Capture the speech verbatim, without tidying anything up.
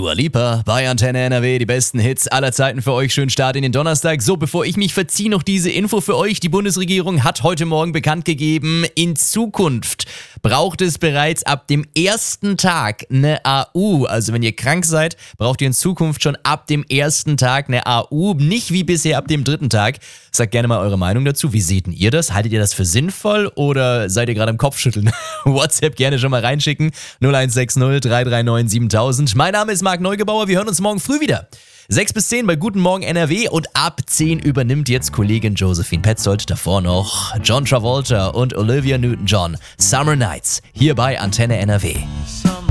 Dua Lipa bei Antenne N R W, die besten Hits aller Zeiten für euch. Schönen Start in den Donnerstag. So, bevor ich mich verziehe, noch diese Info für euch. Die Bundesregierung hat heute Morgen bekannt gegeben, in Zukunft braucht es bereits ab dem ersten Tag eine A U. Also wenn ihr krank seid, braucht ihr in Zukunft schon ab dem ersten Tag eine A U. Nicht wie bisher ab dem dritten Tag. Sagt gerne mal eure Meinung dazu. Wie seht denn ihr das? Haltet ihr das für sinnvoll oder seid ihr gerade im Kopfschütteln? WhatsApp gerne schon mal reinschicken. null eins sechs null drei drei neun siebentausend. Mein Name ist Marc Neugebauer. Wir hören uns morgen früh wieder. sechs bis zehn bei Guten Morgen N R W und ab zehn übernimmt jetzt Kollegin Josephine Petzold. Davor noch John Travolta und Olivia Newton-John. Summer Nights hier bei Antenne N R W.